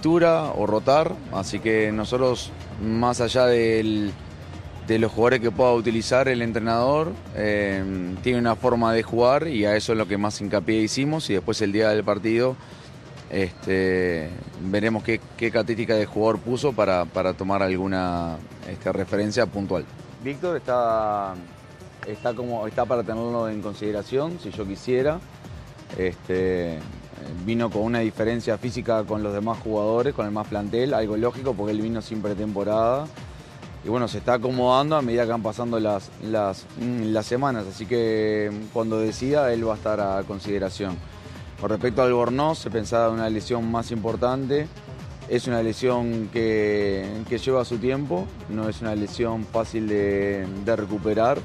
fixtura o rotar, así que nosotros, más allá de los jugadores que pueda utilizar el entrenador, tiene una forma de jugar y a eso es lo que más hincapié hicimos, y después el día del partido veremos qué característica de jugador puso para tomar alguna referencia puntual. Víctor está para tenerlo en consideración, si yo quisiera. Vino con una diferencia física con los demás jugadores, con el más plantel, algo lógico porque él vino sin pretemporada. Y bueno, se está acomodando a medida que van pasando las semanas, así que cuando decida él va a estar a consideración. Con respecto al Albornoz, se pensaba en una lesión más importante. Es una lesión que lleva su tiempo, no es una lesión fácil de recuperar.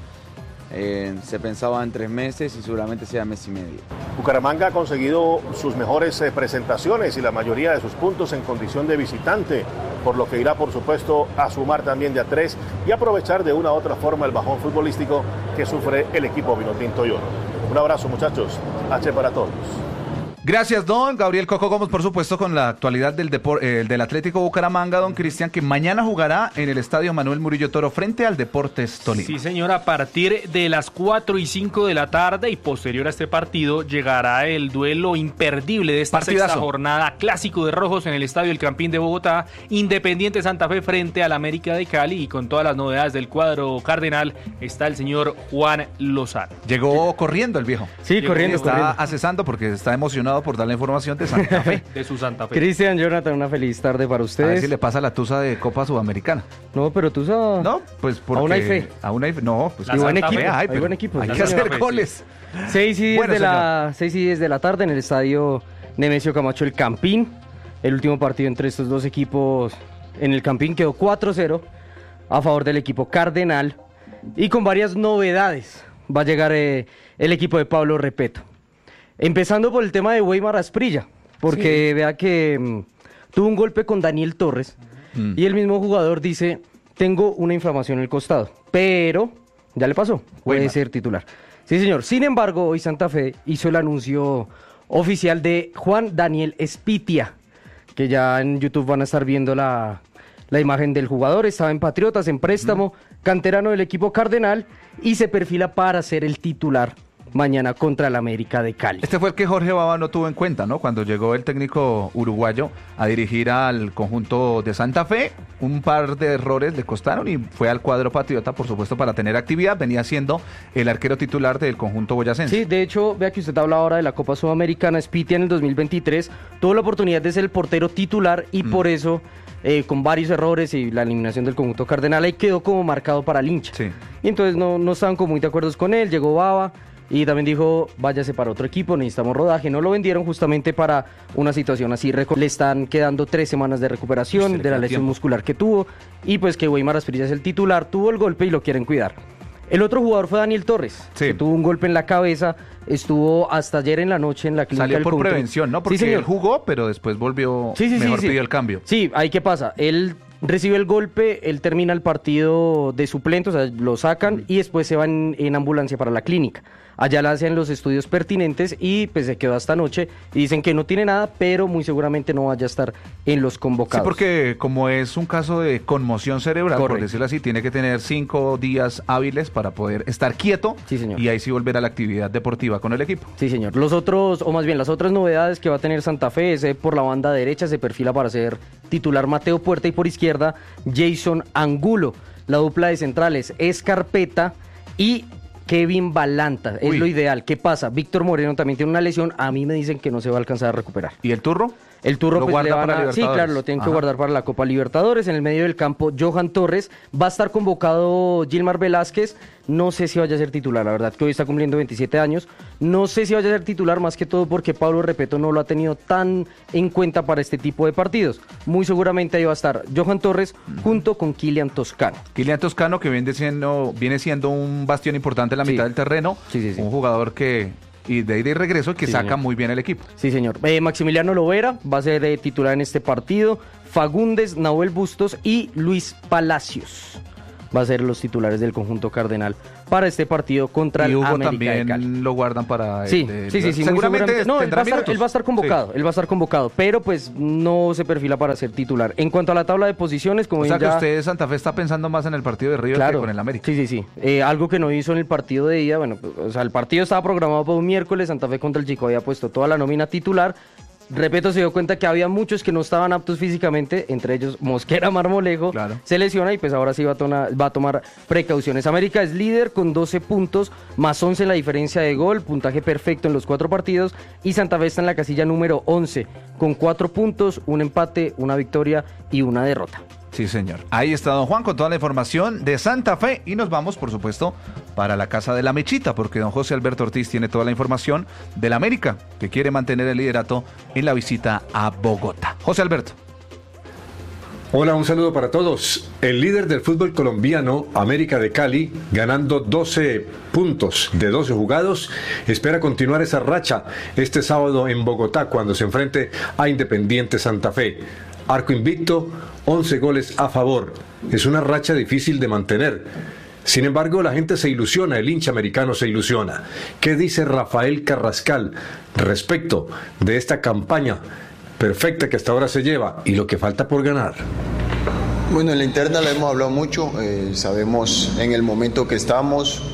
Se pensaba en 3 meses y seguramente sea mes y medio. Bucaramanga ha conseguido sus mejores presentaciones y la mayoría de sus puntos en condición de visitante, por lo que irá por supuesto a sumar también de a 3 y aprovechar de una u otra forma el bajón futbolístico que sufre el equipo vinotinto y oro. Un abrazo, muchachos, H para todos. Gracias, don Gabriel Coco Gómez, por supuesto, con la actualidad del Atlético Bucaramanga, don Cristian, que mañana jugará en el Estadio Manuel Murillo Toro frente al Deportes Tolima. Sí, señor, a partir de las 4:05 de la tarde y posterior a este partido llegará el duelo imperdible de esta sexta jornada, clásico de rojos en el Estadio El Campín de Bogotá, Independiente Santa Fe frente al América de Cali, y con todas las novedades del cuadro cardenal está el señor Juan Lozano. Llegó corriendo el viejo. Sí, corriendo. Está accesando porque está emocionado por dar la información de Santa Fe. De su Santa Fe. Cristian, Jonathan, una feliz tarde para ustedes. A ver si le pasa la tusa de Copa Sudamericana. No, pero tusa... No, pues porque... Aún hay fe. No, pues... Hay buen equipo. Hay buen equipo. Hay que hacer goles. 6 y 10 de la tarde en el estadio Nemesio Camacho El Campín. El último partido entre estos dos equipos en el Campín quedó 4-0 a favor del equipo cardenal. Y con varias novedades va a llegar el equipo de Pablo Repeto. Empezando por el tema de Weimar Asprilla, porque vea que tuvo un golpe con Daniel Torres y el mismo jugador dice, tengo una inflamación en el costado, pero ya le pasó, puede ser titular. Sí, señor. Sin embargo, hoy Santa Fe hizo el anuncio oficial de Juan Daniel Espitia, que ya en YouTube van a estar viendo la imagen del jugador. Estaba en Patriotas, en préstamo, canterano del equipo cardenal, y se perfila para ser el titular mañana contra el América de Cali. Este fue el que Jorge Baba no tuvo en cuenta, ¿no? Cuando llegó el técnico uruguayo a dirigir al conjunto de Santa Fe, un par de errores le costaron y fue al cuadro patriota, por supuesto, para tener actividad. Venía siendo el arquero titular del conjunto boyacense. Sí, de hecho, vea que usted habla ahora de la Copa Sudamericana. Spitia en el 2023 tuvo la oportunidad de ser el portero titular y por eso, con varios errores y la eliminación del conjunto cardenal, ahí quedó como marcado para el hincha. Sí. Y entonces no estaban como muy de acuerdo con él. Llegó Baba y también dijo, váyase para otro equipo, necesitamos rodaje. No lo vendieron justamente para una situación así. Le están quedando 3 semanas de recuperación de la lesión muscular que tuvo, y pues que Weimar Asprilla es el titular, tuvo el golpe y lo quieren cuidar. El otro jugador fue Daniel Torres, que tuvo un golpe en la cabeza, estuvo hasta ayer en la noche en la clínica del conjunto. Salió por prevención, ¿no? Porque él jugó, pero después volvió, pidió el cambio. Sí, ahí qué pasa, él recibe el golpe, él termina el partido de suplente, o sea, lo sacan y después se va en ambulancia para la clínica. Allá le hacen los estudios pertinentes y pues se quedó hasta anoche y dicen que no tiene nada, pero muy seguramente no vaya a estar en los convocados. Sí, porque como es un caso de conmoción cerebral, por decirlo así, tiene que tener 5 días hábiles para poder estar quieto, y ahí sí volver a la actividad deportiva con el equipo. Sí, señor. Las otras novedades que va a tener Santa Fe es por la banda derecha se perfila para ser titular Mateo Puerta y por izquierda Jason Angulo. La dupla de centrales es Carpeta y Kevin Balanta, es lo ideal. ¿Qué pasa? Víctor Moreno también tiene una lesión, a mí me dicen que no se va a alcanzar a recuperar. ¿Y el Turro? El Turro ¿Lo pues guarda le van para Libertadores? Sí, claro, lo tienen que guardar para la Copa Libertadores. En el medio del campo, Johan Torres. Va a estar convocado Gilmar Velázquez. No sé si vaya a ser titular, la verdad que hoy está cumpliendo 27 años. No sé si vaya a ser titular, más que todo porque Pablo Repeto no lo ha tenido tan en cuenta para este tipo de partidos. Muy seguramente ahí va a estar Johan Torres junto con Kylian Toscano. Kylian Toscano, que viene siendo un bastión importante en la mitad del terreno. Un jugador que... y de ida y regreso que saca muy bien el equipo. Sí, señor. Maximiliano Lovera va a ser titular en este partido. Fagundes, Nahuel Bustos y Luis Palacios. va a ser los titulares del conjunto cardenal para este partido contra el América de Cali. También lo guardan para... Sí. Seguramente no, tendrá él va a estar convocado, pero pues no se perfila para ser titular. En cuanto a la tabla de posiciones, como o sea que usted, Santa Fe, está pensando más en el partido de River que con el América. Sí. Algo que no hizo en el partido de ida, el partido estaba programado para un miércoles, Santa Fe contra el Chico había puesto toda la nómina titular. Repeto, se dio cuenta que había muchos que no estaban aptos físicamente, entre ellos Mosquera Marmolejo, se lesiona y pues ahora sí va a tomar precauciones. América es líder con 12 puntos, más 11 en la diferencia de gol, puntaje perfecto en los 4 partidos, y Santa Fe está en la casilla número 11, con 4 puntos, un empate, una victoria y una derrota. Sí, señor. Ahí está don Juan con toda la información de Santa Fe y nos vamos, por supuesto, para la casa de la Mechita, porque don José Alberto Ortiz tiene toda la información del América, que quiere mantener el liderato en la visita a Bogotá. José Alberto. Hola, un saludo para todos. El líder del fútbol colombiano, América de Cali, ganando 12 puntos de 12 jugados, espera continuar esa racha este sábado en Bogotá cuando se enfrente a Independiente Santa Fe. Arco invicto, 11 goles a favor. Es una racha difícil de mantener. Sin embargo, la gente se ilusiona, el hincha americano se ilusiona. ¿Qué dice Rafael Carrascal respecto de esta campaña perfecta que hasta ahora se lleva y lo que falta por ganar? Bueno, en la interna la hemos hablado mucho, sabemos en el momento que estamos,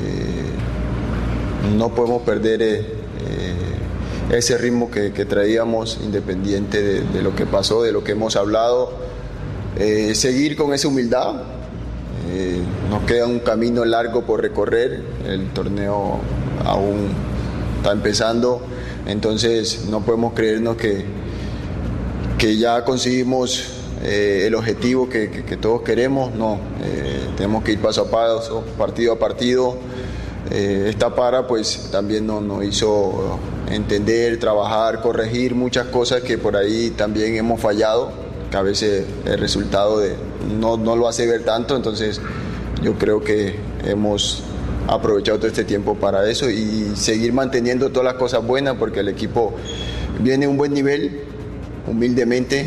no podemos perder ese ritmo que traíamos, independiente de lo que pasó, de lo que hemos hablado, seguir con esa humildad. Nos queda un camino largo por recorrer, el torneo aún está empezando, entonces no podemos creernos que ya conseguimos el objetivo que todos queremos, no, tenemos que ir paso a paso, partido a partido. Esta para pues también nos hizo entender, trabajar, corregir muchas cosas que por ahí también hemos fallado, que a veces el resultado no lo hace ver tanto, entonces yo creo que hemos aprovechado todo este tiempo para eso y seguir manteniendo todas las cosas buenas porque el equipo viene a un buen nivel, humildemente,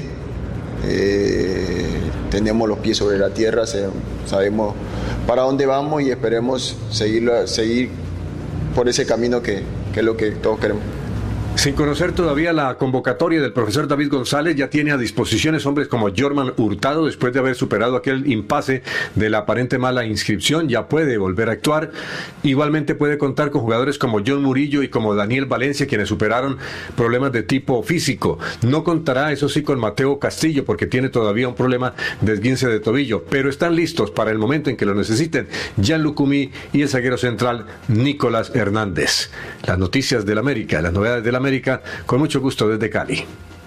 tenemos los pies sobre la tierra, sabemos para dónde vamos y esperemos seguir por ese camino que es lo que todos queremos. Sin conocer todavía la convocatoria del profesor David González, ya tiene a disposición hombres como Jorman Hurtado, después de haber superado aquel impasse de la aparente mala inscripción, ya puede volver a actuar. Igualmente puede contar con jugadores como John Murillo y como Daniel Valencia, quienes superaron problemas de tipo físico. No contará, eso sí, con Mateo Castillo, porque tiene todavía un problema de esguince de tobillo, pero están listos para el momento en que lo necesiten Jan Lucumí y el zaguero central Nicolás Hernández. Las noticias del América, las novedades del América, con mucho gusto desde Cali.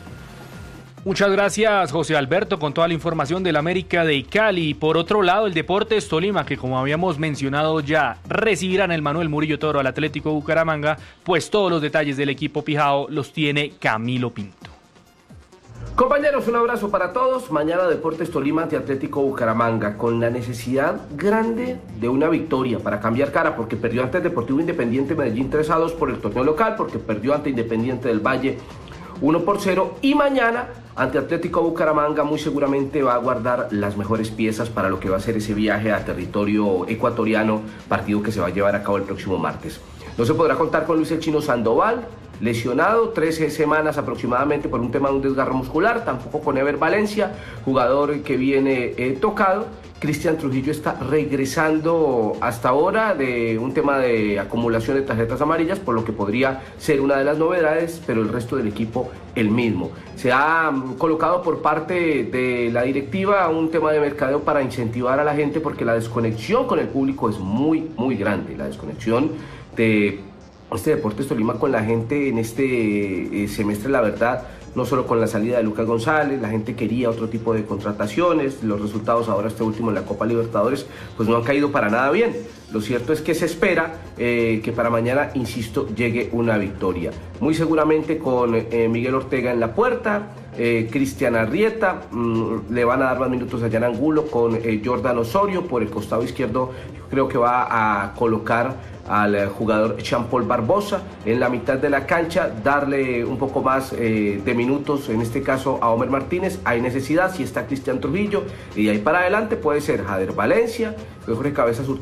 Muchas gracias, José Alberto, con toda la información del América de Cali. Por otro lado, el Deportes Tolima, que como habíamos mencionado ya, recibirán el Manuel Murillo Toro al Atlético Bucaramanga, pues todos los detalles del equipo pijao los tiene Camilo Pinto. Compañeros, un abrazo para todos. Mañana Deportes Tolima ante Atlético Bucaramanga, con la necesidad grande de una victoria para cambiar cara, porque perdió ante el Deportivo Independiente Medellín 3-2 por el torneo local, porque perdió ante Independiente del Valle 1-0, y mañana ante Atlético Bucaramanga muy seguramente va a guardar las mejores piezas para lo que va a ser ese viaje a territorio ecuatoriano, partido que se va a llevar a cabo el próximo martes. No se podrá contar con Luis El Chino Sandoval, lesionado 13 semanas aproximadamente por un tema de un desgarro muscular, tampoco con Ever Valencia, jugador que viene tocado. Cristian Trujillo está regresando hasta ahora de un tema de acumulación de tarjetas amarillas, por lo que podría ser una de las novedades, pero el resto del equipo el mismo. Se ha colocado por parte de la directiva un tema de mercadeo para incentivar a la gente, porque la desconexión con el público es muy, muy grande. La desconexión de este Deportes Tolima con la gente en este semestre, la verdad, no solo con la salida de Lucas González, la gente quería otro tipo de contrataciones, los resultados ahora este último en la Copa Libertadores pues no han caído para nada bien. Lo cierto es que se espera que para mañana, insisto, llegue una victoria. Muy seguramente con Miguel Ortega en la puerta, Cristian Arrieta, le van a dar más minutos a Jan Angulo con Jordan Osorio. Por el costado izquierdo yo creo que va a colocar al jugador Jean-Paul Barbosa en la mitad de la cancha, darle un poco más de minutos, en este caso a Homer Martínez. Hay necesidad, si está Cristian Trujillo, y de ahí para adelante puede ser Jader Valencia, Jorge Cabezas